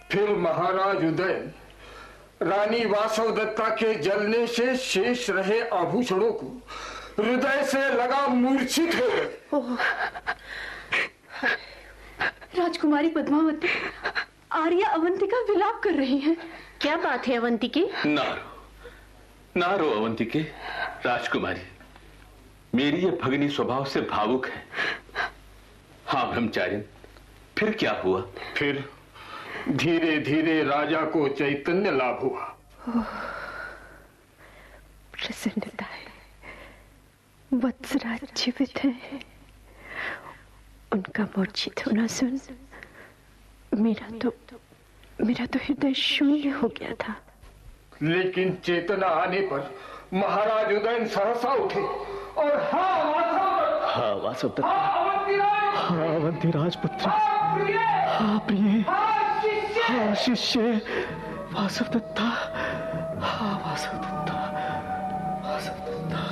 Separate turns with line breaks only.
फिर महाराज उदयन रानी वासवदत्ता के जलने से शेष रहे आभूषणों को हृदय से लगा मूर्छित हो गए।
राजकुमारी पद्मावती, आर्या अवंतिका विलाप कर रही हैं।
क्या बात है अवंतिके?
ना रो अवंतिके। राजकुमारी, मेरी ये भगिनी स्वभाव से भावुक है। हाँ ब्रह्मचारिण, फिर क्या हुआ? फिर
धीरे धीरे राजा को चैतन्य लाभ हुआ।
प्रसन्नता है, वत्सराज जीवित है। उनका मूर्छित होना सुन मेरा तो हृदय शून्य हो गया था।
लेकिन चेतना आने पर महाराज उदयन सहसा उठे और हाँ
वासवदत्ता, हाँ अवंती राजपुत्र, हाँ प्रिय, हाँ शिष्य वासवदत्ता, हाँ वासवदत्ता, वासवदत्ता।